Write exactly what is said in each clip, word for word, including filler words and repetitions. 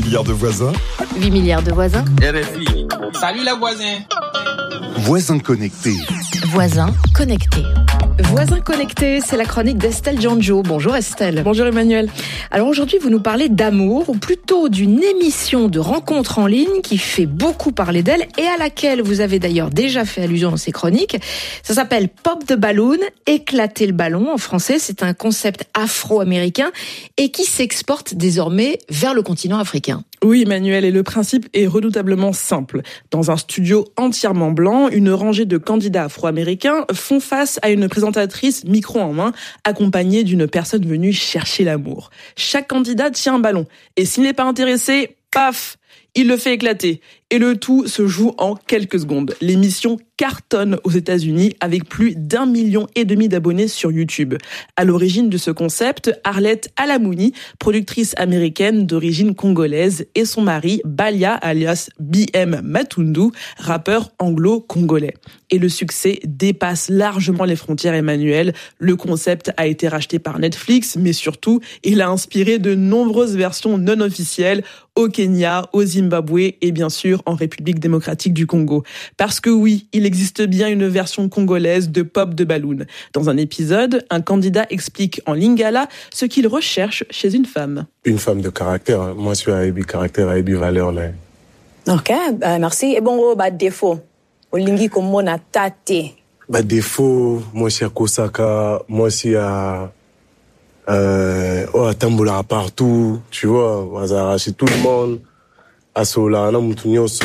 milliards de voisins. huit milliards de voisins. R F I. Salut les voisins. Voisins connectés. Voisins connectés. Voisins connectés, c'est la chronique d'Estelle Giangio. Bonjour Estelle. Bonjour Emmanuel. Alors aujourd'hui, vous nous parlez d'amour, ou plutôt d'une émission de rencontres en ligne qui fait beaucoup parler d'elle et à laquelle vous avez d'ailleurs déjà fait allusion dans ces chroniques. Ça s'appelle Pop the Balloon, éclater le ballon en français. C'est un concept afro-américain et qui s'exporte désormais vers le continent africain. Oui Emmanuel, et le principe est redoutablement simple. Dans un studio entièrement blanc, une rangée de candidats afro-américains font face à une présentatrice micro en main, accompagnée d'une personne venue chercher l'amour. Chaque candidat tient un ballon, et s'il n'est pas intéressé, paf, il le fait éclater. Et le tout se joue en quelques secondes. L'émission cartonne aux États-Unis avec plus d'un million et demi d'abonnés sur YouTube. À l'origine de ce concept, Arlette Alamouni, productrice américaine d'origine congolaise, et son mari, Balia alias B M Matundu, rappeur anglo-congolais. Et le succès dépasse largement les frontières, Emmanuel. Le concept a été racheté par Netflix, mais surtout, il a inspiré de nombreuses versions non officielles au Kenya, au Zimbabwe et bien sûr en République démocratique du Congo. Parce que oui, il existe bien une version congolaise de Pop the Balloon. Dans un épisode, un candidat explique en lingala ce qu'il recherche chez une femme. Une femme de caractère. Moi, je suis à Ebi caractère, à Ebi valeur. Là. Ok, bah, merci. Et bon, bah, défaut. Au lingi comme mon a tâté. Bah, défaut, moi, je suis à Kosaka. Moi, je suis à... Euh, oh, à Tambola partout. Tu vois, on va arracher tout le monde. À Solana, Moutounioso.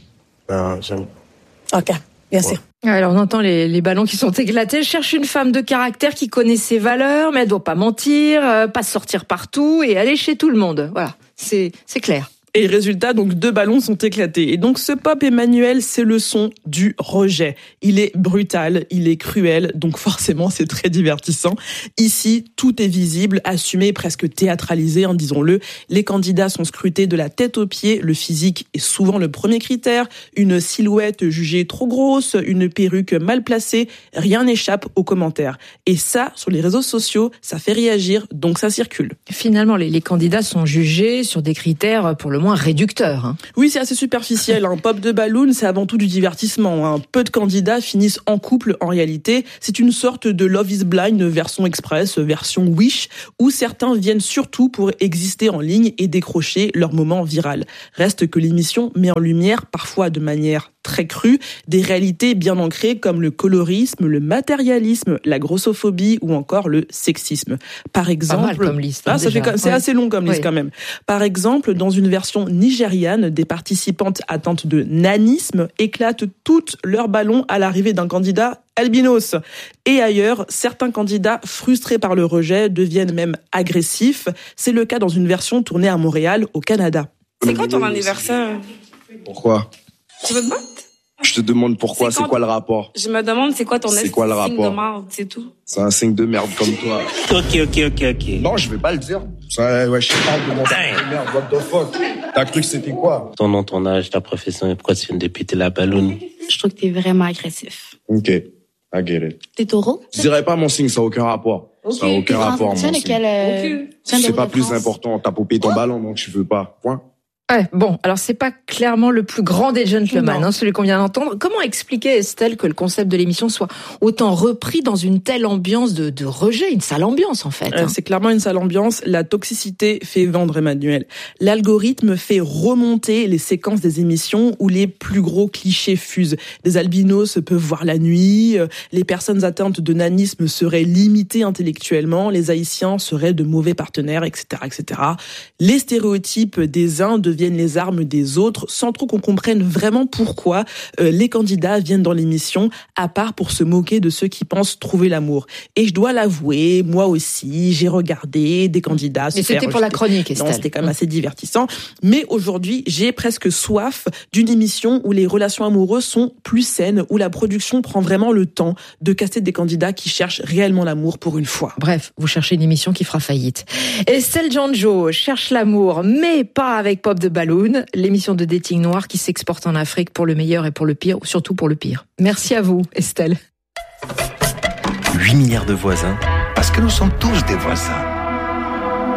Ah, j'aime. Ok, bien sûr. Ouais. Alors on entend les, les ballons qui sont éclatés. Elle cherche une femme de caractère qui connaît ses valeurs, mais elle doit pas mentir, euh, pas sortir partout et aller chez tout le monde. Voilà, c'est c'est clair. Et résultat, donc deux ballons sont éclatés. Et donc ce pop, Emmanuel, c'est le son du rejet. Il est brutal, il est cruel, donc forcément c'est très divertissant. Ici, tout est visible, assumé, presque théâtralisé, hein, disons-le. Les candidats sont scrutés de la tête aux pieds. Le physique est souvent le premier critère. Une silhouette jugée trop grosse, une perruque mal placée, rien n'échappe aux commentaires. Et ça, sur les réseaux sociaux, ça fait réagir, donc ça circule. Finalement, les, les candidats sont jugés sur des critères pour le moins réducteur. Hein. Oui, c'est assez superficiel. Un Pop the Balloon, c'est avant tout du divertissement. Hein. Peu de candidats finissent en couple en réalité. C'est une sorte de Love is Blind version express, version Wish, où certains viennent surtout pour exister en ligne et décrocher leur moment viral. Reste que l'émission met en lumière, parfois de manière très crue, des réalités bien ancrées comme le colorisme, le matérialisme, la grossophobie ou encore le sexisme. Par exemple, pas mal comme liste, ah, ça fait, c'est ouais. assez long comme liste oui. quand même. Par exemple, dans une version nigériane, des participantes atteintes de nanisme éclatent toutes leurs ballons à l'arrivée d'un candidat albinos. Et ailleurs, certains candidats frustrés par le rejet deviennent même agressifs. C'est le cas dans une version tournée à Montréal, au Canada. C'est quand ton anniversaire? Pourquoi? Tu veux te battre? Je te demande pourquoi, c'est, c'est quoi le rapport? Je me demande c'est quoi ton c'est quoi le rapport? de merde, c'est tout. C'est un signe de merde comme toi. Ok, ok, ok, ok. Non, je vais pas le dire. Ça, ouais, je parle de mon signe de merde, what the fuck? T'as cru que c'était quoi? Ton nom, ton âge, ta profession et pourquoi tu viens de péter la balloune? Je trouve que t'es vraiment agressif. Ok, I get it. T'es taureau? Je dirais pas mon signe, ça a aucun rapport. Okay. Ça a aucun rapport, mon signe. Quel, euh, c'est pas plus important, t'as popé ton ballon, donc tu veux pas. Point. Ouais, bon, alors c'est pas clairement le plus grand des gentlemen, hein, celui qu'on vient d'entendre. Comment expliquer, Estelle, que le concept de l'émission soit autant repris dans une telle ambiance de, de rejet, une sale ambiance en fait hein. C'est clairement une sale ambiance. La toxicité fait vendre, Emmanuel. L'algorithme fait remonter les séquences des émissions où les plus gros clichés fusent. Des albinos peuvent voir la nuit, les personnes atteintes de nanisme seraient limitées intellectuellement, les Haïtiens seraient de mauvais partenaires, et cetera, et cetera. Les stéréotypes des uns deviennent les armes des autres, sans trop qu'on comprenne vraiment pourquoi euh, les candidats viennent dans l'émission, à part pour se moquer de ceux qui pensent trouver l'amour. Et je dois l'avouer, moi aussi, j'ai regardé des candidats se Mais faire c'était pour rejeter. la chronique, Estelle. Non, c'était quand même assez divertissant. Mais aujourd'hui, j'ai presque soif d'une émission où les relations amoureuses sont plus saines, où la production prend vraiment le temps de caster des candidats qui cherchent réellement l'amour pour une fois. Bref, vous cherchez une émission qui fera faillite. Estelle Giangio cherche l'amour, mais pas avec Pop the Balloon, l'émission de dating noir qui s'exporte en Afrique pour le meilleur et pour le pire, ou surtout pour le pire. Merci à vous, Estelle. huit milliards de voisins, parce que nous sommes tous des voisins.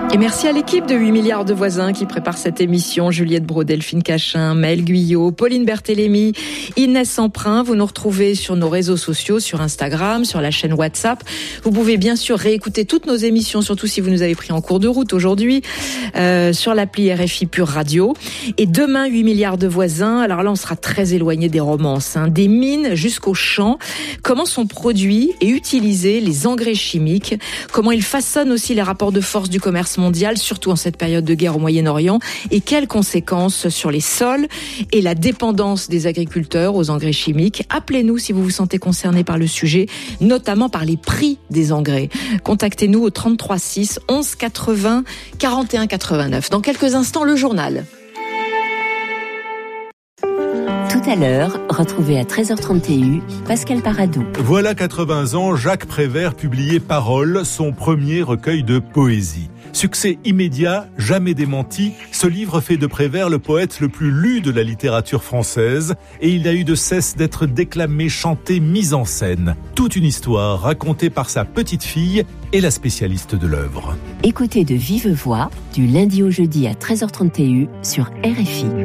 Et merci à l'équipe de huit milliards de voisins qui prépare cette émission. Juliette Braud, Delphine Cachin, Maëlle Guyot, Pauline Berthélémy, Inès Emprunt. Vous nous retrouvez sur nos réseaux sociaux, sur Instagram, sur la chaîne WhatsApp. Vous pouvez bien sûr réécouter toutes nos émissions, surtout si vous nous avez pris en cours de route aujourd'hui, euh, sur l'appli R F I Pure Radio. Et demain, huit milliards de voisins. Alors là, on sera très éloigné des romances, hein, des mines jusqu'aux champs. Comment sont produits et utilisés les engrais chimiques? Comment ils façonnent aussi les rapports de force du commerce mondial, surtout en cette période de guerre au Moyen-Orient, et quelles conséquences sur les sols et la dépendance des agriculteurs aux engrais chimiques. Appelez-nous si vous vous sentez concerné par le sujet, notamment par les prix des engrais. Contactez-nous au trente-trois six onze quatre-vingts quarante et un quatre-vingt-neuf. Dans quelques instants, le journal. Tout à l'heure, retrouvez à treize heures trente et un Pascal Paradou. Voilà quatre-vingts ans, Jacques Prévert publiait Paroles, son premier recueil de poésie. Succès immédiat, jamais démenti, ce livre fait de Prévert le poète le plus lu de la littérature française et il n'a eu de cesse d'être déclamé, chanté, mis en scène. Toute une histoire racontée par sa petite fille et la spécialiste de l'œuvre. Écoutez de vive voix, du lundi au jeudi à treize heures trente et un sur R F I.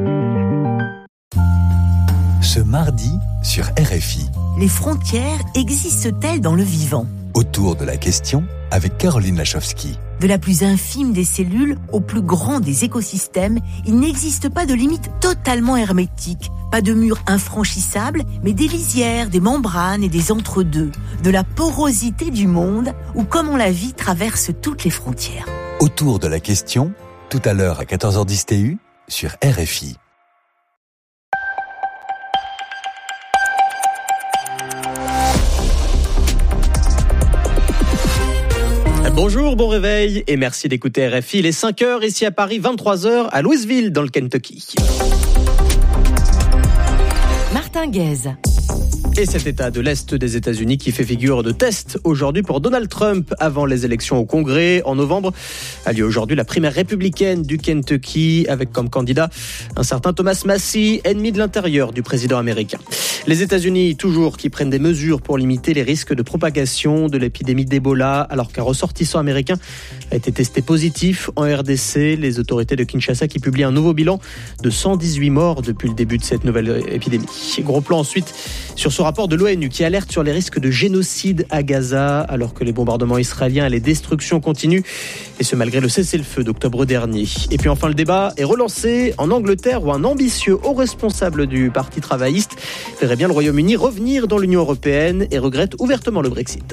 Ce mardi sur R F I. Les frontières existent-elles dans le vivant ? Autour de la question avec Caroline Lachowski. De la plus infime des cellules au plus grand des écosystèmes, il n'existe pas de limite totalement hermétique. Pas de murs infranchissables, mais des lisières, des membranes et des entre-deux. De la porosité du monde ou comment la vie traverse toutes les frontières. Autour de la question, tout à l'heure à quatorze heures dix T U sur R F I. Bonjour, bon réveil et merci d'écouter R F I. Il est cinq heures ici à Paris, vingt-trois heures à Louisville dans le Kentucky. Martin Guez. Et cet État de l'Est des États-Unis qui fait figure de test aujourd'hui pour Donald Trump avant les élections au Congrès en novembre. A lieu aujourd'hui la primaire républicaine du Kentucky avec comme candidat un certain Thomas Massie, ennemi de l'intérieur du président américain. Les États-Unis toujours qui prennent des mesures pour limiter les risques de propagation de l'épidémie d'Ebola alors qu'un ressortissant américain a été testé positif en R D C. Les autorités de Kinshasa qui publient un nouveau bilan de cent dix-huit morts depuis le début de cette nouvelle épidémie. Gros plan ensuite sur ce rapport de l'ONU qui alerte sur les risques de génocide à Gaza alors que les bombardements israéliens et les destructions continuent et ce malgré le cessez-le-feu d'octobre dernier. Et puis enfin le débat est relancé en Angleterre où un ambitieux haut responsable du Parti travailliste verrait bien le Royaume-Uni revenir dans l'Union européenne et regrette ouvertement le Brexit.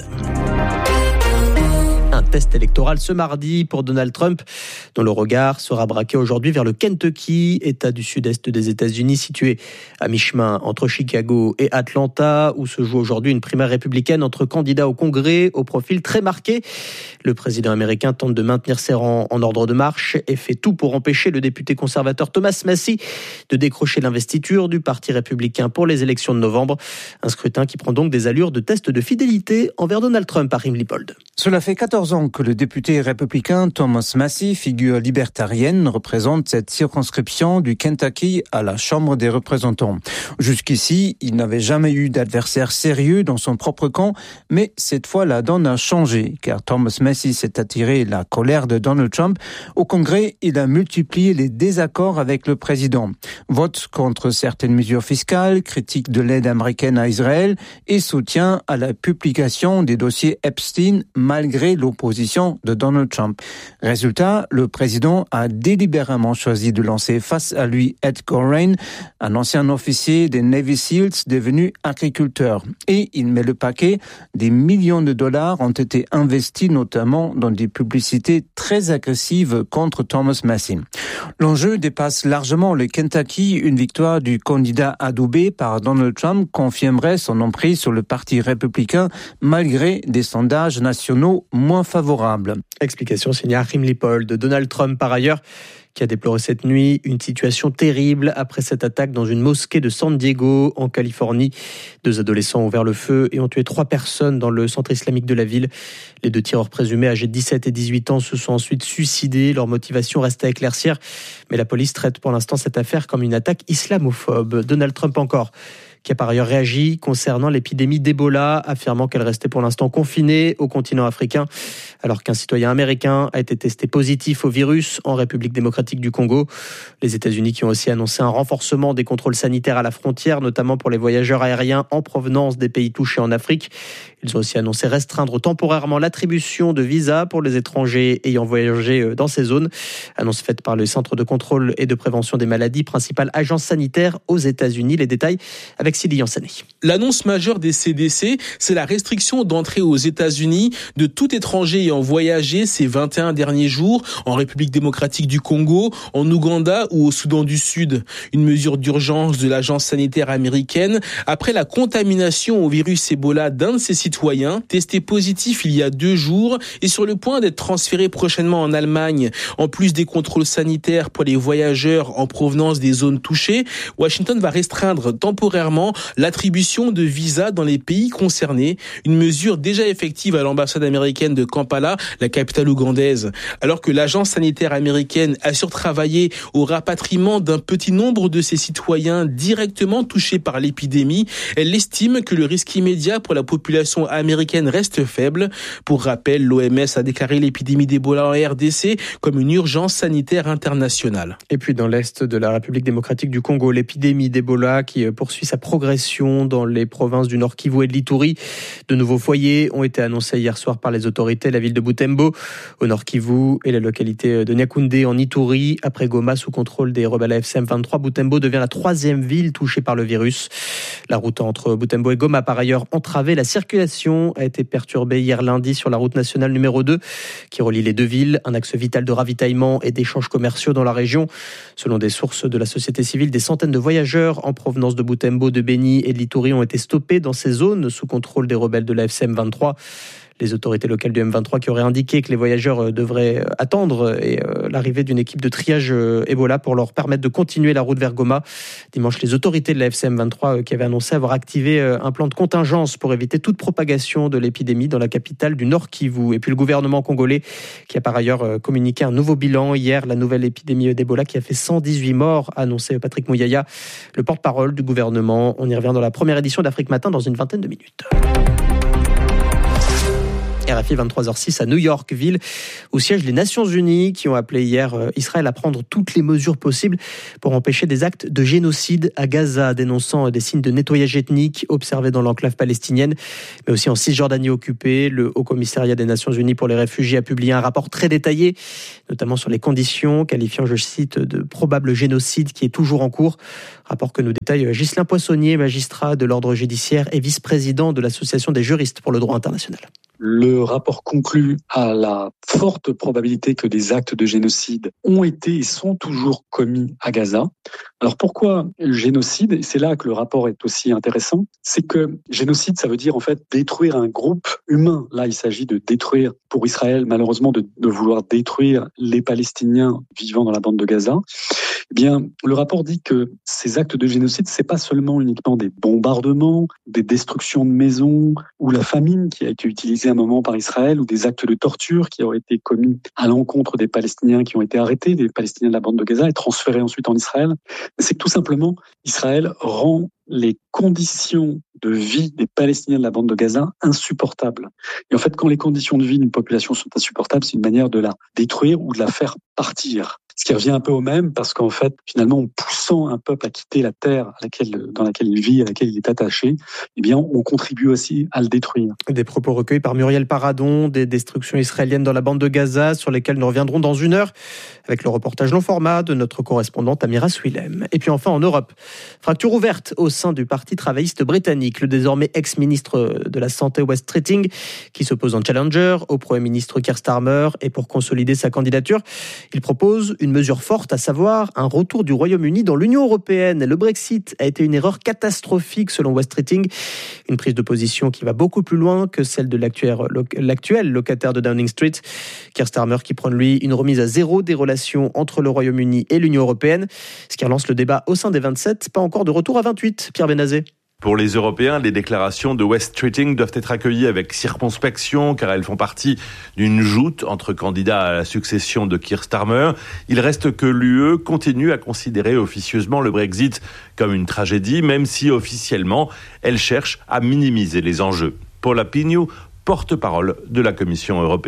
Un test électoral ce mardi pour Donald Trump, dont le regard sera braqué aujourd'hui vers le Kentucky, État du sud-est des États-Unis, situé à mi-chemin entre Chicago et Atlanta, où se joue aujourd'hui une primaire républicaine entre candidats au Congrès au profil très marqué. Le président américain tente de maintenir ses rangs en ordre de marche et fait tout pour empêcher le député conservateur Thomas Massie de décrocher l'investiture du Parti républicain pour les élections de novembre. Un scrutin qui prend donc des allures de test de fidélité envers Donald Trump, Harim Lipold. Cela fait quatorze ans que le député républicain Thomas Massie, figure libertarienne, représente cette circonscription du Kentucky à la Chambre des représentants. Jusqu'ici, il n'avait jamais eu d'adversaire sérieux dans son propre camp, mais cette fois la donne a changé, car Thomas Massie s'est attiré la colère de Donald Trump. Au Congrès, il a multiplié les désaccords avec le président. Vote contre certaines mesures fiscales, critique de l'aide américaine à Israël et soutien à la publication des dossiers Epstein malgré l'opposition de Donald Trump. Résultat, le président a délibérément choisi de lancer face à lui Ed Gorein, un ancien officier des Navy Seals devenu agriculteur. Et il met le paquet, des millions de dollars ont été investis notamment dans des publicités très agressives contre Thomas Massie. L'enjeu dépasse largement le Kentucky. Une victoire du candidat adoubé par Donald Trump confirmerait son emprise sur le Parti républicain malgré des sondages nationaux moins favorables. Explication signée Harim Lipold. Donald Trump, par ailleurs, qui a déploré cette nuit une situation terrible après cette attaque dans une mosquée de San Diego, en Californie. Deux adolescents ont ouvert le feu et ont tué trois personnes dans le centre islamique de la ville. Les deux tireurs présumés, âgés de dix-sept et dix-huit ans, se sont ensuite suicidés. Leur motivation reste à éclaircir, mais la police traite pour l'instant cette affaire comme une attaque islamophobe. Donald Trump encore, qui a par ailleurs réagi concernant l'épidémie d'Ebola, affirmant qu'elle restait pour l'instant confinée au continent africain, alors qu'un citoyen américain a été testé positif au virus en République démocratique du Congo. Les États-Unis qui ont aussi annoncé un renforcement des contrôles sanitaires à la frontière, notamment pour les voyageurs aériens en provenance des pays touchés en Afrique. Ils ont aussi annoncé restreindre temporairement l'attribution de visas pour les étrangers ayant voyagé dans ces zones. Annonce faite par le Centre de contrôle et de prévention des maladies, principale agence sanitaire aux États-Unis. Les détails avec Sidi Yansani. L'annonce majeure des C D C, c'est la restriction d'entrée aux États-Unis de tout étranger ayant voyagé ces vingt et un derniers jours en République démocratique du Congo, en Ouganda ou au Soudan du Sud. Une mesure d'urgence de l'agence sanitaire américaine après la contamination au virus Ebola d'un de ses citoyens, testé positif il y a deux jours et sur le point d'être transféré prochainement en Allemagne. En plus des contrôles sanitaires pour les voyageurs en provenance des zones touchées, Washington va restreindre temporairement l'attribution de visas dans les pays concernés, une mesure déjà effective à l'ambassade américaine de Kampala, la capitale ougandaise. Alors que l'agence sanitaire américaine assure travailler au rapatriement d'un petit nombre de ses citoyens directement touchés par l'épidémie, elle estime que le risque immédiat pour la population américaine reste faible. Pour rappel, l'O M S a déclaré l'épidémie d'Ebola en R D C comme une urgence sanitaire internationale. Et puis dans l'est de la République démocratique du Congo, l'épidémie d'Ebola qui poursuit sa progression dans les provinces du Nord Kivu et de l'Ituri. De nouveaux foyers ont été annoncés hier soir par les autorités. La ville de Butembo au Nord Kivu et la localité de Nyakoundé en Ituri. Après Goma sous contrôle des rebelles A F C M vingt-trois, Butembo devient la troisième ville touchée par le virus. La route entre Butembo et Goma, par ailleurs entravée. La circulation a été perturbée hier lundi sur la route nationale numéro deux qui relie les deux villes. Un axe vital de ravitaillement et d'échanges commerciaux dans la région. Selon des sources de la société civile, des centaines de voyageurs en provenance de Butembo, de Beni et de l'Ituri ont été stoppés dans ces zones sous contrôle des rebelles de l'A F C M vingt-trois. Les autorités locales du M vingt-trois qui auraient indiqué que les voyageurs devraient attendre et euh, l'arrivée d'une équipe de triage euh, Ebola pour leur permettre de continuer la route vers Goma. Dimanche, les autorités de la F C M vingt-trois euh, qui avaient annoncé avoir activé euh, un plan de contingence pour éviter toute propagation de l'épidémie dans la capitale du Nord Kivu. Et puis le gouvernement congolais qui a par ailleurs euh, communiqué un nouveau bilan hier, la nouvelle épidémie d'Ebola qui a fait cent dix-huit morts, a annoncé Patrick Mouyaya, le porte-parole du gouvernement. On y revient dans la première édition d'Afrique Matin dans une vingtaine de minutes. R F I vingt-trois heures six à New York, ville où siègent les Nations Unies qui ont appelé hier Israël à prendre toutes les mesures possibles pour empêcher des actes de génocide à Gaza, dénonçant des signes de nettoyage ethnique observés dans l'enclave palestinienne, mais aussi en Cisjordanie occupée. Le Haut-Commissariat des Nations Unies pour les réfugiés a publié un rapport très détaillé, notamment sur les conditions, qualifiant, je cite, de probable génocide qui est toujours en cours. Rapport que nous détaille Ghislain Poissonnier, magistrat de l'ordre judiciaire et vice-président de l'Association des juristes pour le droit international. Le rapport conclut à la forte probabilité que des actes de génocide ont été et sont toujours commis à Gaza. Alors pourquoi génocide ? C'est là que le rapport est aussi intéressant. C'est que génocide, ça veut dire en fait détruire un groupe humain. Là, il s'agit de détruire, pour Israël, malheureusement, de, de vouloir détruire les Palestiniens vivant dans la bande de Gaza. Eh bien, le rapport dit que ces actes de génocide, c'est pas seulement uniquement des bombardements, des destructions de maisons ou la famine qui a été utilisée à un moment par Israël ou des actes de torture qui auraient été commis à l'encontre des Palestiniens qui ont été arrêtés, des Palestiniens de la bande de Gaza et transférés ensuite en Israël. C'est que tout simplement, Israël rend les conditions de vie des Palestiniens de la bande de Gaza insupportables. Et en fait, quand les conditions de vie d'une population sont insupportables, c'est une manière de la détruire ou de la faire partir. Ce qui revient un peu au même parce qu'en fait, finalement, en poussant un peuple à quitter la terre à laquelle, dans laquelle il vit, à laquelle il est attaché, eh bien, on contribue aussi à le détruire. Des propos recueillis par Muriel Paradon, des destructions israéliennes dans la bande de Gaza, sur lesquelles nous reviendrons dans une heure, avec le reportage long format de notre correspondante Amira Swilem. Et puis enfin, en Europe, fracture ouverte au sein du Parti travailliste britannique, le désormais ex-ministre de la Santé Wes Streeting, qui s'oppose en challenger au Premier ministre Keir Starmer, et pour consolider sa candidature, il propose une mesure forte, à savoir un retour du Royaume-Uni dans l'Union européenne. Le Brexit a été une erreur catastrophique selon Wes Streeting, une prise de position qui va beaucoup plus loin que celle de l'actuel, l'actuel locataire de Downing Street. Keir Starmer qui prône lui une remise à zéro des relations entre le Royaume-Uni et l'Union européenne, ce qui relance le débat au sein des vingt-sept, pas encore de retour à vingt-huit. Pierre Benazé. Pour les Européens, les déclarations de Wes Streeting doivent être accueillies avec circonspection car elles font partie d'une joute entre candidats à la succession de Keir Starmer. Il reste que l'U E continue à considérer officieusement le Brexit comme une tragédie, même si officiellement, elle cherche à minimiser les enjeux. Paula Pignou, porte-parole de la Commission européenne.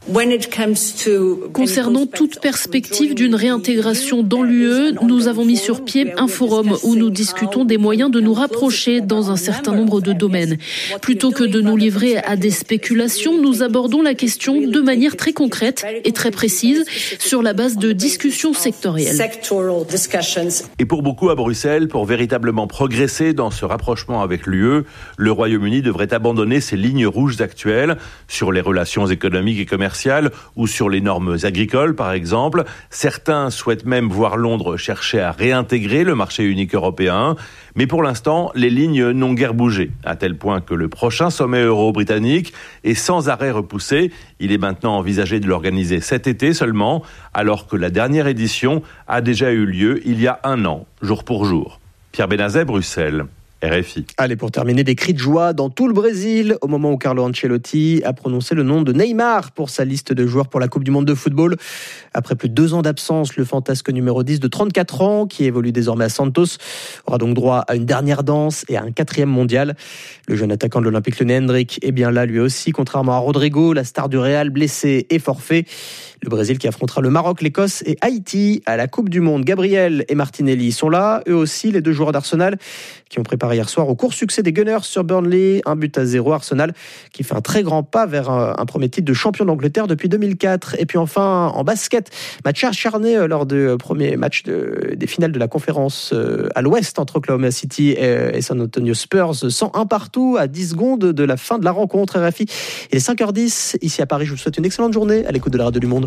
Concernant toute perspective d'une réintégration dans l'U E, nous avons mis sur pied un forum où nous discutons des moyens de nous rapprocher dans un certain nombre de domaines. Plutôt que de nous livrer à des spéculations, nous abordons la question de manière très concrète et très précise sur la base de discussions sectorielles. Et pour beaucoup à Bruxelles, pour véritablement progresser dans ce rapprochement avec l'U E, le Royaume-Uni devrait abandonner ses lignes rouges actuelles sur les relations économiques et commerciales ou sur les normes agricoles, par exemple. Certains souhaitent même voir Londres chercher à réintégrer le marché unique européen. Mais pour l'instant, les lignes n'ont guère bougé, à tel point que le prochain sommet euro-britannique est sans arrêt repoussé. Il est maintenant envisagé de l'organiser cet été seulement, alors que la dernière édition a déjà eu lieu il y a un an, jour pour jour. Pierre Benazet, Bruxelles. R F I. Allez, pour terminer, des cris de joie dans tout le Brésil au moment où Carlo Ancelotti a prononcé le nom de Neymar pour sa liste de joueurs pour la Coupe du Monde de football. Après plus de deux ans d'absence, le fantasque numéro dix de trente-quatre ans, qui évolue désormais à Santos, aura donc droit à une dernière danse et à un quatrième mondial. Le jeune attaquant de l'Olympique Lyonnais, Endrick, est bien là lui aussi, contrairement à Rodrigo, la star du Real, blessé et forfait. Le Brésil qui affrontera le Maroc, l'Écosse et Haïti à la Coupe du Monde. Gabriel et Martinelli sont là, eux aussi, les deux joueurs d'Arsenal qui ont préparé hier soir au court succès des Gunners sur Burnley. Un but à zéro, Arsenal qui fait un très grand pas vers un premier titre de champion d'Angleterre depuis deux mille quatre. Et puis enfin, en basket, match acharné lors du premier match de, des finales de la conférence à l'ouest entre Oklahoma City et San Antonio Spurs. cent un partout à dix secondes de la fin de la rencontre. R F I, il est cinq heures dix ici à Paris. Je vous souhaite une excellente journée à l'écoute de la radio du Monde.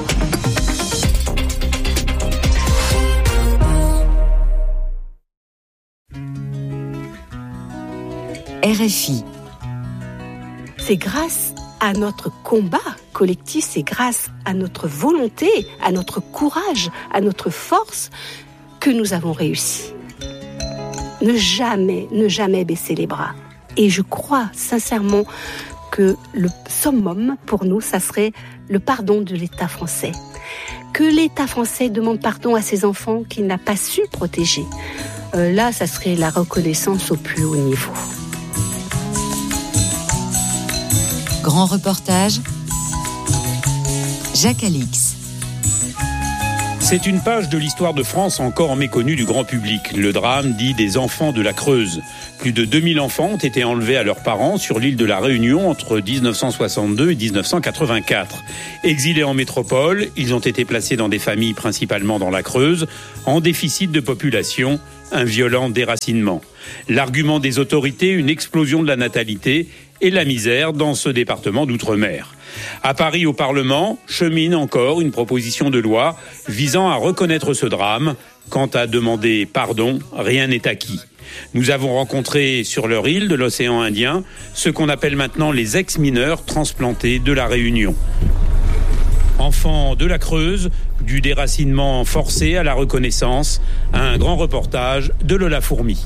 R F I. C'est grâce à notre combat collectif, c'est grâce à notre volonté, à notre courage, à notre force que nous avons réussi. Ne jamais, ne jamais baisser les bras. Et je crois sincèrement que le summum pour nous, ça serait le pardon de l'État français. Que l'État français demande pardon à ses enfants qu'il n'a pas su protéger. Euh, là, ça serait la reconnaissance au plus haut niveau. Grand reportage, Jacques Alix. C'est une page de l'histoire de France encore méconnue du grand public. Le drame dit des enfants de la Creuse. Plus de deux mille enfants ont été enlevés à leurs parents sur l'île de la Réunion entre dix-neuf cent soixante-deux et dix-neuf cent quatre-vingt-quatre. Exilés en métropole, ils ont été placés dans des familles principalement dans la Creuse, en déficit de population, un violent déracinement. L'argument des autorités, une explosion de la natalité et la misère dans ce département d'outre-mer. À Paris, au Parlement, chemine encore une proposition de loi visant à reconnaître ce drame. Quant à demander pardon, rien n'est acquis. Nous avons rencontré sur leur île de l'océan Indien ce qu'on appelle maintenant les ex-mineurs transplantés de la Réunion. Enfants de la Creuse, du déracinement forcé à la reconnaissance, un grand reportage de Lola Fourmi.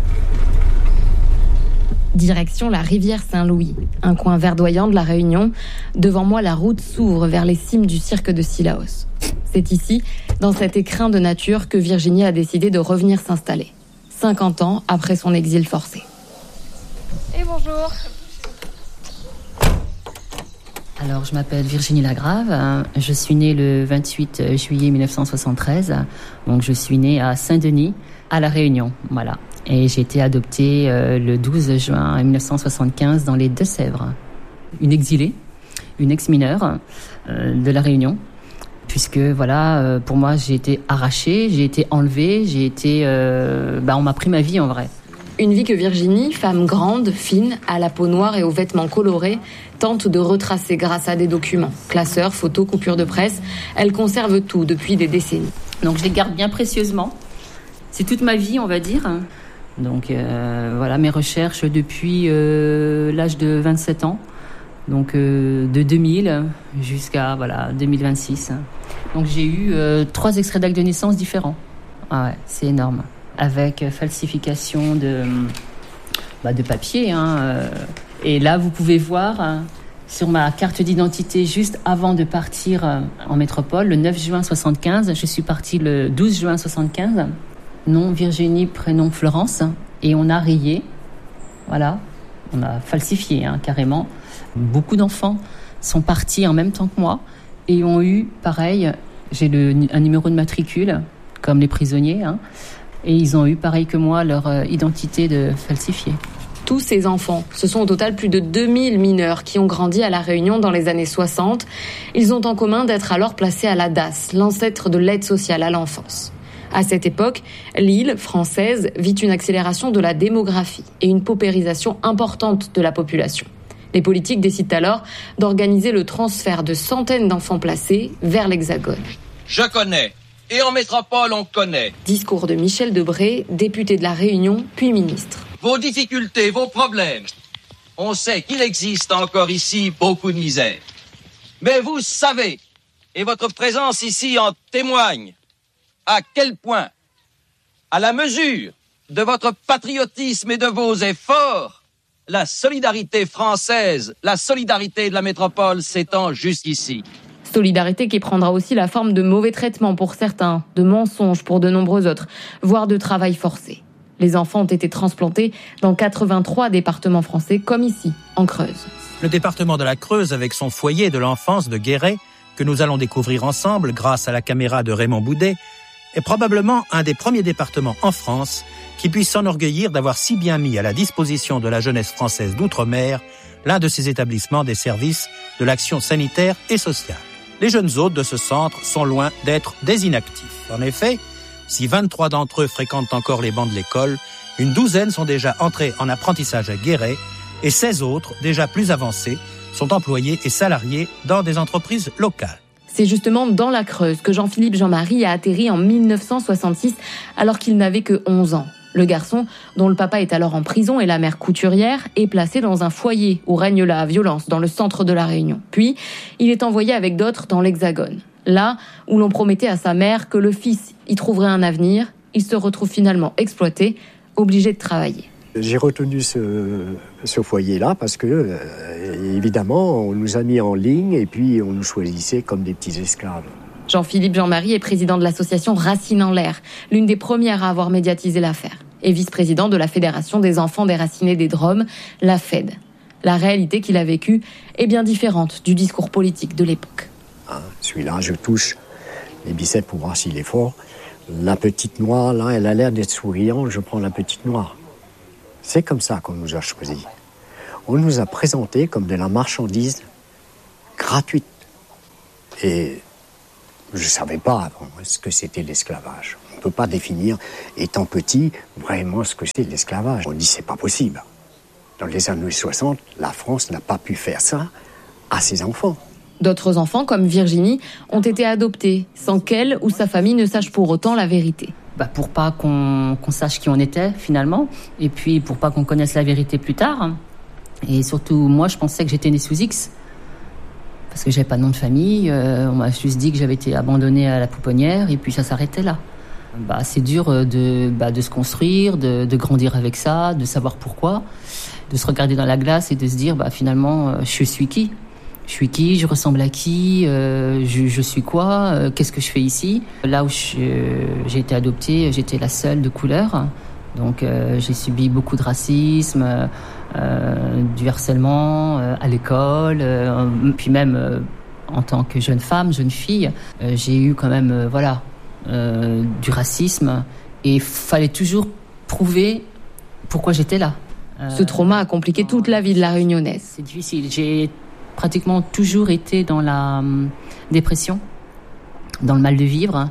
Direction la rivière Saint-Louis, un coin verdoyant de la Réunion. Devant moi, la route s'ouvre vers les cimes du cirque de Sillaos. C'est ici, dans cet écrin de nature, que Virginie a décidé de revenir s'installer. cinquante ans après son exil forcé. Et bonjour. Alors, je m'appelle Virginie Lagrave. Je suis née le vingt-huit juillet mille neuf cent soixante-treize. Donc, je suis née à Saint-Denis, à La Réunion. Voilà. Et j'ai été adoptée euh, le douze juin mille neuf cent soixante-quinze dans les Deux-Sèvres. Une exilée, une ex-mineure euh, de La Réunion. Puisque, voilà, euh, pour moi, j'ai été arrachée, j'ai été enlevée, j'ai été... Euh, bah, on m'a pris ma vie, en vrai. Une vie que Virginie, femme grande, fine, à la peau noire et aux vêtements colorés, tente de retracer grâce à des documents. Classeurs, photos, coupures de presse. Elle conserve tout depuis des décennies. Donc, je les garde bien précieusement. C'est toute ma vie, on va dire. Donc, euh, voilà, mes recherches depuis euh, l'âge de vingt-sept ans. Donc euh, de deux mille jusqu'à voilà deux mille vingt-six. Donc j'ai eu euh, trois extraits d'actes de naissance différents. Ah ouais, c'est énorme. Avec falsification de bah, de papier. Hein, euh. Et là, vous pouvez voir hein, sur ma carte d'identité juste avant de partir euh, en métropole, le neuf juin soixante-quinze. Je suis partie le douze juin soixante-quinze. Nom Virginie, prénom Florence. Et on a rayé. Voilà, on a falsifié hein, carrément. Beaucoup d'enfants sont partis en même temps que moi et ont eu, pareil, j'ai le, un numéro de matricule, comme les prisonniers, hein, et ils ont eu, pareil que moi, leur euh, identité de falsifiée. Tous ces enfants, ce sont au total plus de deux mille mineurs qui ont grandi à La Réunion dans les années soixante. Ils ont en commun d'être alors placés à la D A S, l'ancêtre de l'aide sociale à l'enfance. À cette époque, l'île française vit une accélération de la démographie et une paupérisation importante de la population. Les politiques décident alors d'organiser le transfert de centaines d'enfants placés vers l'Hexagone. Je connais. Et en métropole, on connaît. Discours de Michel Debré, député de La Réunion, puis ministre. Vos difficultés, vos problèmes. On sait qu'il existe encore ici beaucoup de misère. Mais vous savez, et votre présence ici en témoigne, à quel point, à la mesure de votre patriotisme et de vos efforts, la solidarité française, la solidarité de la métropole s'étend jusqu'ici. Solidarité qui prendra aussi la forme de mauvais traitements pour certains, de mensonges pour de nombreux autres, voire de travail forcé. Les enfants ont été transplantés dans quatre-vingt-trois départements français, comme ici, en Creuse. Le département de la Creuse, avec son foyer de l'enfance de Guéret, que nous allons découvrir ensemble grâce à la caméra de Raymond Boudet, est probablement un des premiers départements en France qui puisse s'enorgueillir d'avoir si bien mis à la disposition de la jeunesse française d'outre-mer l'un de ces établissements des services de l'action sanitaire et sociale. Les jeunes hôtes de ce centre sont loin d'être des inactifs. En effet, si vingt-trois d'entre eux fréquentent encore les bancs de l'école, une douzaine sont déjà entrés en apprentissage à Guéret et seize autres, déjà plus avancés, sont employés et salariés dans des entreprises locales. C'est justement dans la Creuse que Jean-Philippe Jean-Marie a atterri en dix-neuf cent soixante-six alors qu'il n'avait que onze ans. Le garçon, dont le papa est alors en prison et la mère couturière, est placé dans un foyer où règne la violence dans le centre de La Réunion. Puis, il est envoyé avec d'autres dans l'Hexagone. Là où l'on promettait à sa mère que le fils y trouverait un avenir, il se retrouve finalement exploité, obligé de travailler. J'ai retenu ce, ce foyer-là parce que, euh, évidemment, on nous a mis en ligne et puis on nous choisissait comme des petits esclaves. Jean-Philippe Jean-Marie est président de l'association Racines en l'air, l'une des premières à avoir médiatisé l'affaire, et vice-président de la Fédération des enfants déracinés des Drômes, la F E D. La réalité qu'il a vécue est bien différente du discours politique de l'époque. Hein, celui-là, je touche les biceps pour voir s'il est fort. La petite noire, là, elle a l'air d'être souriante, je prends la petite noire. C'est comme ça qu'on nous a choisis. On nous a présenté comme de la marchandise gratuite. Et je ne savais pas avant ce que c'était l'esclavage. On ne peut pas définir, étant petit, vraiment ce que c'est l'esclavage. On dit c'est pas possible. Dans les années soixante, la France n'a pas pu faire ça à ses enfants. D'autres enfants, comme Virginie, ont été adoptés, sans qu'elle ou sa famille ne sache pour autant la vérité. Bah pour pas qu'on, qu'on sache qui on était, finalement, et puis pour pas qu'on connaisse la vérité plus tard. Et surtout, moi, je pensais que j'étais née sous X, parce que j'avais pas de nom de famille, euh, on m'a juste dit que j'avais été abandonnée à la pouponnière, et puis ça s'arrêtait là. Bah, c'est dur de, bah, de se construire, de, de grandir avec ça, de savoir pourquoi, de se regarder dans la glace et de se dire, bah, finalement, je suis qui ? Je suis qui ? Je ressemble à qui ? euh, je, je suis quoi ? euh, Qu'est-ce que je fais ici ? Là où je, j'ai été adoptée, j'étais la seule de couleur. Donc euh, j'ai subi beaucoup de racisme, euh, du harcèlement euh, à l'école, euh, puis même euh, en tant que jeune femme, jeune fille, euh, j'ai eu quand même euh, voilà euh, du racisme et fallait toujours prouver pourquoi j'étais là. Euh, Ce trauma a compliqué toute la vie de la Réunionnaise. C'est difficile. J'ai pratiquement toujours été dans la euh, dépression, dans le mal de vivre,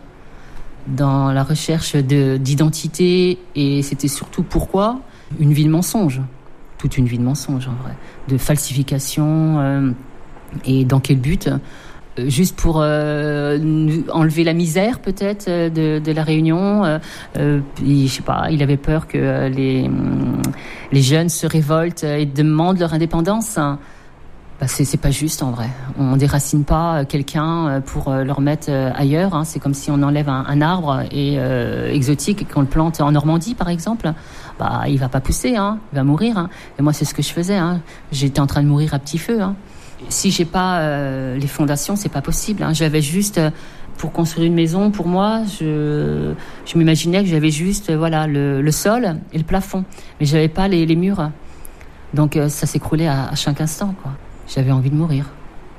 dans la recherche de, d'identité, et c'était surtout pourquoi une vie de mensonge, toute une vie de mensonge en vrai, de falsification, euh, et dans quel but ? euh, Juste pour euh, enlever la misère peut-être de, de la Réunion. Euh, euh, je sais pas, il avait peur que les, les jeunes se révoltent et demandent leur indépendance. Bah c'est, c'est pas juste en vrai. On déracine pas quelqu'un pour le remettre ailleurs. Hein. C'est comme si on enlève un, un arbre et, euh, exotique et qu'on le plante en Normandie par exemple. Bah il va pas pousser, hein. Il va mourir. Hein. Et moi c'est ce que je faisais. Hein. J'étais en train de mourir à petit feu. Hein. Si j'ai pas euh, les fondations, c'est pas possible. Hein. J'avais juste euh, pour construire une maison. Pour moi, je, je m'imaginais que j'avais juste euh, voilà le, le sol et le plafond, mais j'avais pas les, les murs. Donc euh, ça s'écroulait à, à chaque instant quoi. J'avais envie de mourir.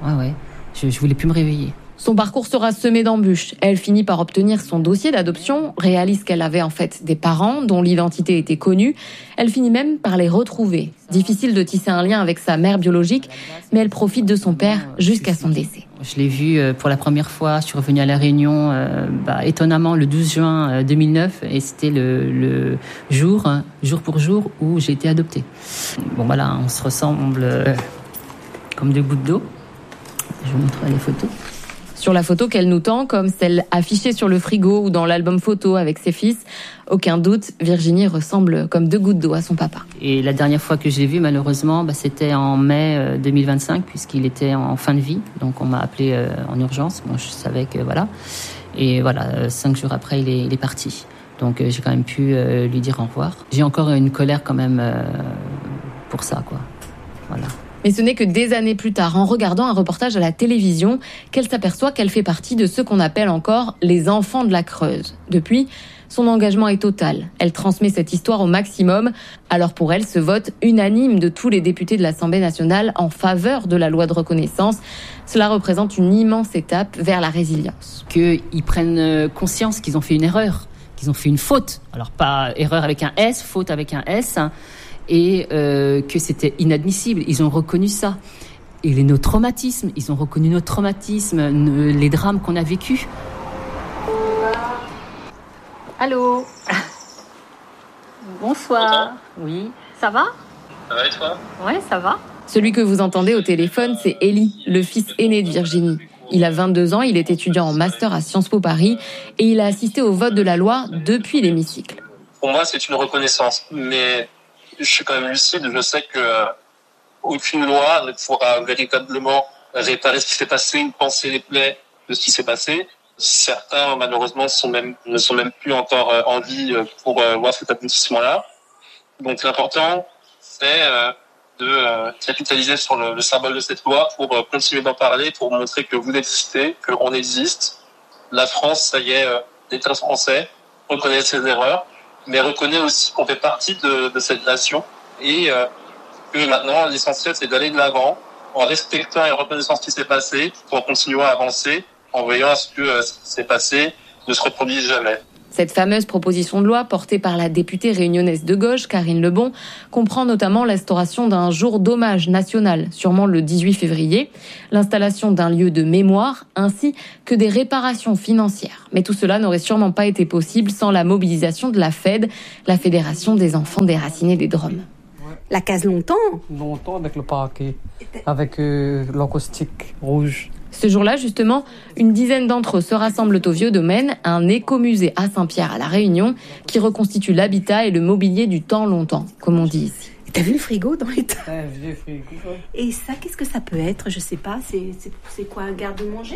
Ouais, ouais. Je, je voulais plus me réveiller. Son parcours sera semé d'embûches. Elle finit par obtenir son dossier d'adoption, réalise qu'elle avait en fait des parents dont l'identité était connue. Elle finit même par les retrouver. Difficile de tisser un lien avec sa mère biologique, mais elle profite de son père jusqu'à son décès. Je l'ai vu pour la première fois, je suis revenue à La Réunion, euh, bah, étonnamment, le douze juin deux mille neuf, et c'était le, le jour, jour pour jour, où j'ai été adoptée. Bon voilà, on se ressemble euh, comme deux gouttes d'eau. Je vous montrerai les photos. Sur la photo qu'elle nous tend, comme celle affichée sur le frigo ou dans l'album photo avec ses fils, aucun doute, Virginie ressemble comme deux gouttes d'eau à son papa. Et la dernière fois que je l'ai vu, malheureusement, bah, c'était en mai deux mille vingt-cinq, puisqu'il était en fin de vie. Donc on m'a appelé euh, en urgence. Bon, je savais que voilà. Et voilà, cinq jours après, il est, il est parti. Donc euh, j'ai quand même pu euh, lui dire au revoir. J'ai encore une colère quand même euh, pour ça, quoi. Voilà. Mais ce n'est que des années plus tard, en regardant un reportage à la télévision, qu'elle s'aperçoit qu'elle fait partie de ceux qu'on appelle encore les enfants de la Creuse. Depuis, son engagement est total. Elle transmet cette histoire au maximum. Alors pour elle, ce vote unanime de tous les députés de l'Assemblée nationale en faveur de la loi de reconnaissance, cela représente une immense étape vers la résilience. Qu'ils prennent conscience qu'ils ont fait une erreur, qu'ils ont fait une faute. Alors pas erreur avec un S, faute avec un S, et euh, que c'était inadmissible. Ils ont reconnu ça. Et les, nos traumatismes, ils ont reconnu nos traumatismes, nos, les drames qu'on a vécus. Allô. Bonsoir. Oui. Ça va? Ça va et toi? Ouais, ça va. Celui que vous entendez au téléphone, c'est Eli, le fils aîné de Virginie. Il a vingt-deux ans, il est étudiant en master à Sciences Po Paris et il a assisté au vote de la loi depuis l'hémicycle. Pour moi, c'est une reconnaissance, mais je suis quand même lucide. Je sais que euh, aucune loi ne pourra véritablement réparer ce qui s'est passé ou penser les plaies de ce qui s'est passé. Certains, malheureusement, sont même, ne sont même plus encore euh, en vie pour euh, voir cet aboutissement-là. Donc l'important, c'est euh, de euh, capitaliser sur le, le symbole de cette loi pour euh, continuer d'en parler, pour montrer que vous existez, qu'on existe. La France, ça y est, euh, l'État français reconnaît ses erreurs, mais reconnaît aussi qu'on fait partie de, de cette nation et euh, que maintenant, l'essentiel, c'est d'aller de l'avant en respectant et en reconnaissant ce qui s'est passé, pour en continuer à avancer, en veillant à ce que euh, ce qui s'est passé ne se reproduise jamais. Cette fameuse proposition de loi portée par la députée réunionnaise de gauche, Karine Lebon, comprend notamment l'instauration d'un jour d'hommage national, sûrement le dix-huit février, l'installation d'un lieu de mémoire, ainsi que des réparations financières. Mais tout cela n'aurait sûrement pas été possible sans la mobilisation de la F E D, la Fédération des enfants déracinés des Drômes. La case longtemps Longtemps avec le parquet, avec euh, l'encaustique rouge. Ce jour-là, justement, une dizaine d'entre eux se rassemblent au Vieux Domaine, un écomusée à Saint-Pierre à La Réunion, qui reconstitue l'habitat et le mobilier du temps longtemps, comme on dit ici. T'as vu le frigo dans l'état? Un vieux frigo. Et ça, qu'est-ce que ça peut être? Je sais pas, c'est, c'est, c'est quoi, un garde-manger?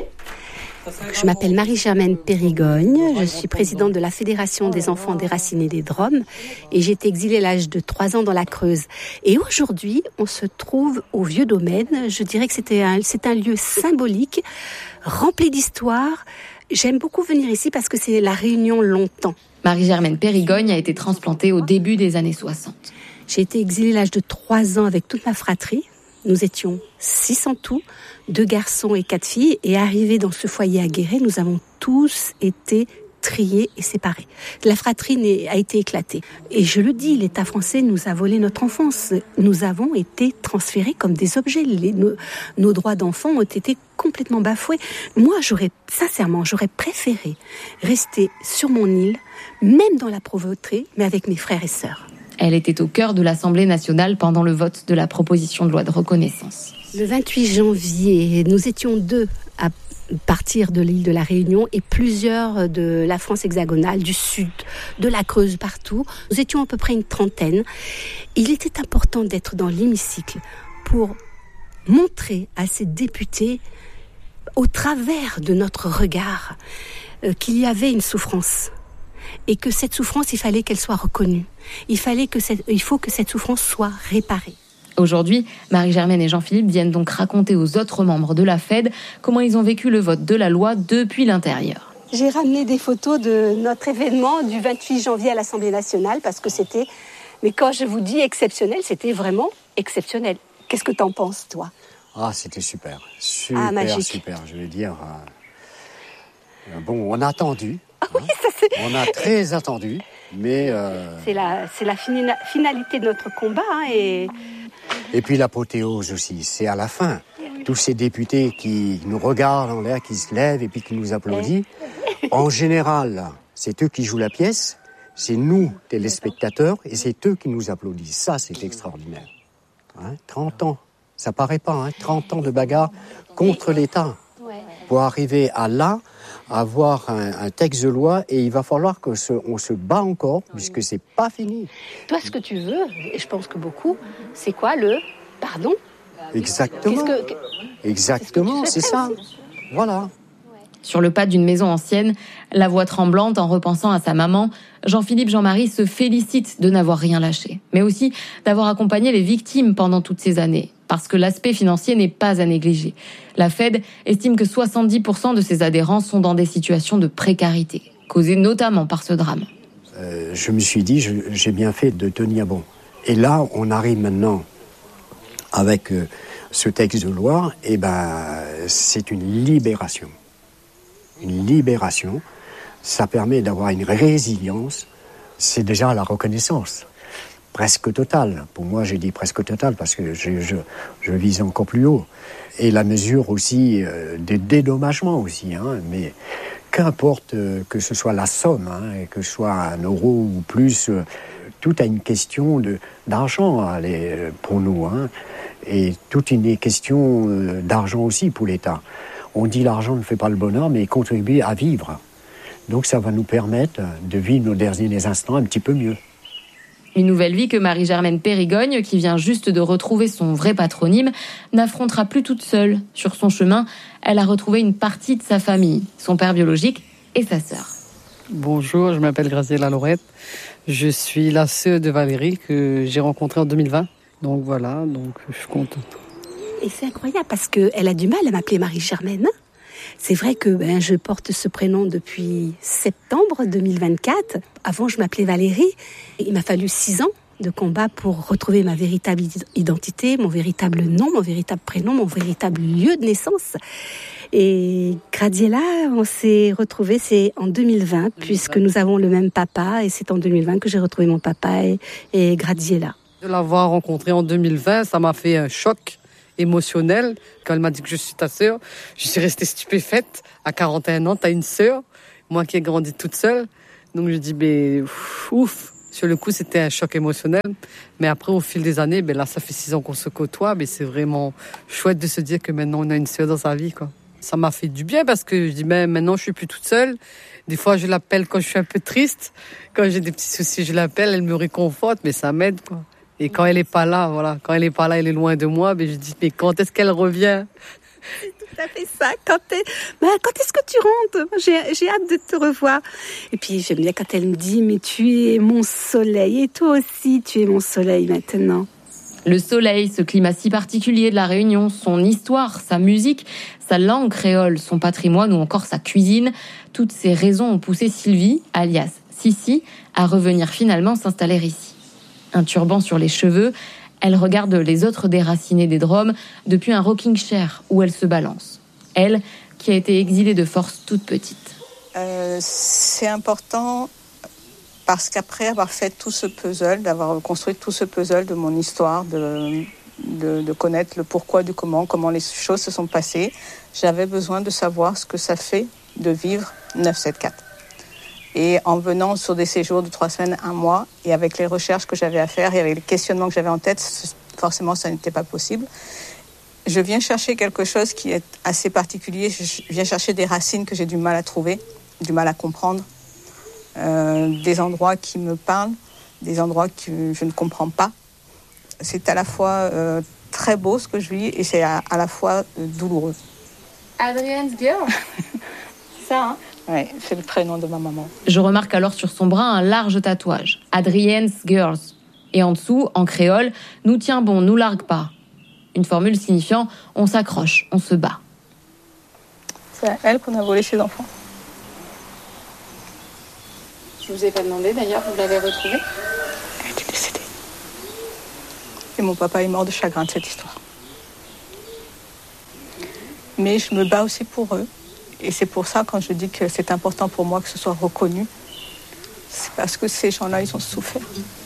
Je m'appelle Marie-Germaine Périgogne, je suis présidente de la Fédération des enfants déracinés des Drômes et j'ai été exilée à l'âge de trois ans dans la Creuse. Et aujourd'hui, on se trouve au Vieux Domaine. Je dirais que c'était un, c'est un lieu symbolique, rempli d'histoire. J'aime beaucoup venir ici parce que c'est la Réunion longtemps. Marie-Germaine Périgogne a été transplantée au début des années soixante. J'ai été exilée à l'âge de trois ans avec toute ma fratrie. Nous étions six en tout, deux garçons et quatre filles. Et arrivés dans ce foyer à Guéret, nous avons tous été triés et séparés. La fratrie a été éclatée. Et je le dis, l'État français nous a volé notre enfance. Nous avons été transférés comme des objets. Les, nos, nos droits d'enfants ont été complètement bafoués. Moi, j'aurais, sincèrement, j'aurais préféré rester sur mon île, même dans la pauvreté, mais avec mes frères et sœurs. Elle était au cœur de l'Assemblée nationale pendant le vote de la proposition de loi de reconnaissance. Le vingt-huit janvier, nous étions deux à partir de l'île de la Réunion et plusieurs de la France hexagonale, du sud, de la Creuse, partout. Nous étions à peu près une trentaine. Il était important d'être dans l'hémicycle pour montrer à ces députés, au travers de notre regard, euh, qu'il y avait une souffrance. Et que cette souffrance, il fallait qu'elle soit reconnue. Il fallait que cette, il faut que cette souffrance soit réparée. Aujourd'hui, Marie-Germaine et Jean-Philippe viennent donc raconter aux autres membres de la F E D comment ils ont vécu le vote de la loi depuis l'intérieur. J'ai ramené des photos de notre événement du vingt-huit janvier à l'Assemblée nationale parce que c'était, mais quand je vous dis exceptionnel, c'était vraiment exceptionnel. Qu'est-ce que t'en penses, toi ? Ah, c'était super. Super, Ah, magique. super. Je veux dire. euh, Bon, on a attendu. Ah oui, ça c'est. On a très attendu, mais. euh, C'est la, c'est la fini- finalité de notre combat. Hein, et... Et puis l'apothéose aussi, c'est à la fin. Tous ces députés qui nous regardent en l'air, qui se lèvent et puis qui nous applaudissent. En général, c'est eux qui jouent la pièce, c'est nous, téléspectateurs, et c'est eux qui nous applaudissent. Ça, c'est extraordinaire. Hein, trente ans, ça paraît pas, hein, trente ans de bagarre contre l'État. Pour arriver à là, avoir un, un texte de loi, et il va falloir qu'on se, on se bat encore, puisque c'est pas fini. Toi, ce que tu veux, et je pense que beaucoup, c'est quoi le pardon? Exactement. Qu'est-ce que- Exactement, c'est ça. Voilà. Sur le pas d'une maison ancienne, la voix tremblante en repensant à sa maman, Jean-Philippe Jean-Marie se félicite de n'avoir rien lâché, mais aussi d'avoir accompagné les victimes pendant toutes ces années, parce que l'aspect financier n'est pas à négliger. La Fed estime que soixante-dix pour cent de ses adhérents sont dans des situations de précarité, causées notamment par ce drame. Euh, je me suis dit, je- j'ai bien fait de tenir bon. Et là, on arrive maintenant avec euh, ce texte de loi, et ben, c'est une libération. Une libération. Ça permet d'avoir une résilience. C'est déjà la reconnaissance. Presque totale. Pour moi, j'ai dit presque totale parce que je, je, je vise encore plus haut. Et la mesure aussi euh, des dédommagements aussi. Hein, mais qu'importe euh, que ce soit la somme, hein, et que ce soit un euro ou plus, euh, tout a une question de, d'argent allez, euh, pour nous. Hein, et toute une question euh, d'argent aussi pour l'État. On dit l'argent ne fait pas le bonheur, mais il contribue à vivre. Donc ça va nous permettre de vivre nos derniers instants un petit peu mieux. Une nouvelle vie que Marie-Germaine Périgogne, qui vient juste de retrouver son vrai patronyme, n'affrontera plus toute seule. Sur son chemin, elle a retrouvé une partie de sa famille, son père biologique et sa sœur. Bonjour, je m'appelle Graziella Lorette. Je suis la sœur de Valérie que j'ai rencontrée en deux mille vingt. Donc voilà, donc je suis contente. Et c'est incroyable parce qu'elle a du mal à m'appeler Marie-Germaine. C'est vrai que ben, je porte ce prénom depuis septembre deux mille vingt-quatre. Avant, je m'appelais Valérie. Il m'a fallu six ans de combat pour retrouver ma véritable identité, mon véritable nom, mon véritable prénom, mon véritable lieu de naissance. Et Graziella, on s'est retrouvés, c'est en deux mille vingt, puisque nous avons le même papa. Et c'est en deux mille vingt que j'ai retrouvé mon papa et, et Graziella. De l'avoir rencontrée en deux mille vingt, ça m'a fait un choc émotionnel. Quand elle m'a dit que je suis ta sœur, je suis restée stupéfaite. À quarante et un ans, t'as une sœur, moi qui ai grandi toute seule. Donc je dis, ben, ouf, sur le coup, c'était un choc émotionnel. Mais après, au fil des années, ben là, ça fait six ans qu'on se côtoie, mais c'est vraiment chouette de se dire que maintenant, on a une sœur dans sa vie, quoi. Ça m'a fait du bien parce que je dis, ben, maintenant, je suis plus toute seule. Des fois, je l'appelle quand je suis un peu triste. Quand j'ai des petits soucis, je l'appelle, elle me réconforte, mais ça m'aide, quoi. Et quand elle est pas là, voilà, quand elle est pas là, elle est loin de moi, mais je dis, mais quand est-ce qu'elle revient? C'est tout à fait ça. Quand, ben, quand est-ce que tu rentres? J'ai, j'ai hâte de te revoir. Et puis, j'aime bien quand elle me dit, mais tu es mon soleil. Et toi aussi, tu es mon soleil maintenant. Le soleil, ce climat si particulier de la Réunion, son histoire, sa musique, sa langue créole, son patrimoine ou encore sa cuisine, toutes ces raisons ont poussé Sylvie, alias Sissi, à revenir finalement s'installer ici. Un turban sur les cheveux, elle regarde les autres déracinés des Drômes depuis un rocking chair où elle se balance. Elle, qui a été exilée de force toute petite. Euh, c'est important parce qu'après avoir fait tout ce puzzle, d'avoir construit tout ce puzzle de mon histoire, de, de, de connaître le pourquoi du comment, comment les choses se sont passées, j'avais besoin de savoir ce que ça fait de vivre neuf sept quatre. Et en venant sur des séjours de trois semaines, un mois, et avec les recherches que j'avais à faire et avec les questionnements que j'avais en tête, forcément, ça n'était pas possible. Je viens chercher quelque chose qui est assez particulier. Je viens chercher des racines que j'ai du mal à trouver, du mal à comprendre, euh, des endroits qui me parlent, des endroits que je ne comprends pas. C'est à la fois euh, très beau ce que je vis et c'est à, à la fois euh, douloureux. Adrienne's Girl. C'est ça, hein? Oui, c'est le prénom de ma maman. Je remarque alors sur son bras un large tatouage, Adrienne's Girls. Et en dessous, en créole, nous tient bon, nous largue pas. Une formule signifiant on s'accroche, on se bat. C'est à elle qu'on a volé ses enfants. Je vous ai pas demandé d'ailleurs, vous l'avez retrouvée? Elle était décédée. Et mon papa est mort de chagrin de cette histoire. mais je me bats aussi pour eux. Et c'est pour ça, quand je dis que c'est important pour moi que ce soit reconnu, c'est parce que ces gens-là, ils ont souffert.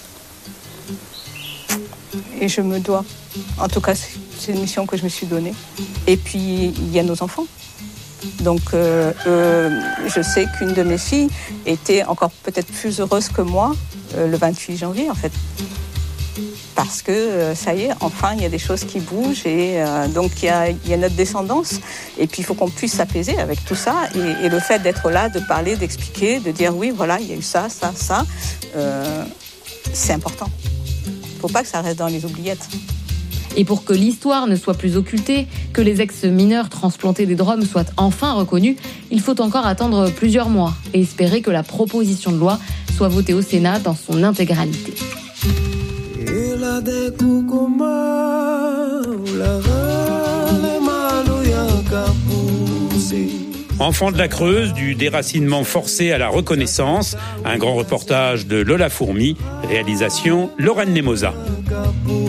Et je me dois. En tout cas, c'est une mission que je me suis donnée. Et puis, il y a nos enfants. Donc, euh, euh, je sais qu'une de mes filles était encore peut-être plus heureuse que moi euh, le vingt-huit janvier, en fait. Parce que, euh, ça y est, enfin, il y a des choses qui bougent et euh, donc il y a, y a notre descendance. Et puis, il faut qu'on puisse s'apaiser avec tout ça. Et, et le fait d'être là, de parler, d'expliquer, de dire oui, voilà, il y a eu ça, ça, ça, euh, c'est important. Il ne faut pas que ça reste dans les oubliettes. Et pour que l'histoire ne soit plus occultée, que les ex-mineurs transplantés des D R O M soient enfin reconnus, il faut encore attendre plusieurs mois et espérer que la proposition de loi soit votée au Sénat dans son intégralité. Enfants de la Creuse, du déracinement forcé à la reconnaissance, un grand reportage de Lola Fourmi, réalisation Lorraine Nemosa.